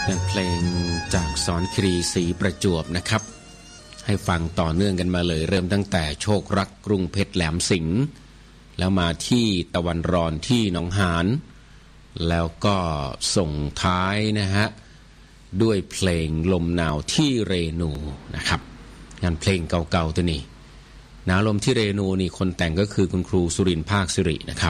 เป็นเพลงจากสอนครีศรีประจวบนะครับให้ฟังต่อเนื่องกันมาเลยเริ่มตั้งแต่โชครักกรุงเพชรแหลมสิงห์แล้วมาที่ตะวันรอนที่หนองหานแล้วก็ส่งท้ายนะฮะด้วยเพลงลมหนาวที่เรนูนะครับงานเพลงเก่าๆตัวนี้หนาวลมที่เรนูนี่คนแต่งก็คือคุณครูสุรินทร์ภาคสิรินะครับ